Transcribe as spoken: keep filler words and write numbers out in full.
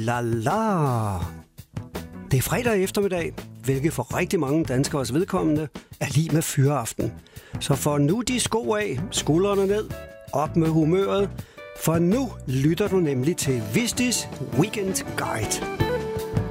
la la. Det er fredag eftermiddag, hvilket for rigtig mange danskeres vedkommende er lige med fyraften. Så for nu de sko af, skuldrene ned, op med humøret, for nu lytter du nemlig til Vistis Weekend Guide.